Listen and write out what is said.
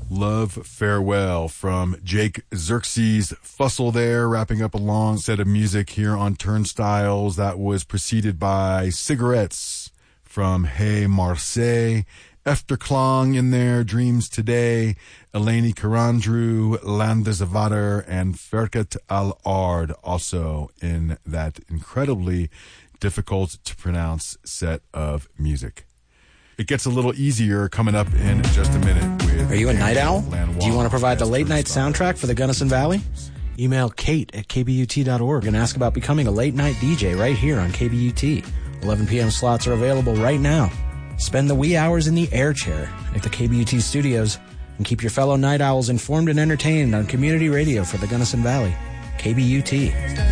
Love Farewell from Jake Xerxes Fussell there, wrapping up a long set of music here on Turnstiles. That was preceded by Cigarettes from Hey Marseille, Efterklang in there, Dreams Today, Eleni Karandru, Landesvater, and Ferket Al-Ard also in that incredibly difficult to pronounce set of music. It gets a little easier coming up in just a minute. Are you a night owl? Do you want to provide the late night soundtrack for the Gunnison Valley? Email Kate at kbut.org and ask about becoming a late night DJ right here on KBUT. 11 p.m. slots are available right now. Spend the wee hours in the air chair at the KBUT studios and keep your fellow night owls informed and entertained on community radio for the Gunnison Valley. KBUT.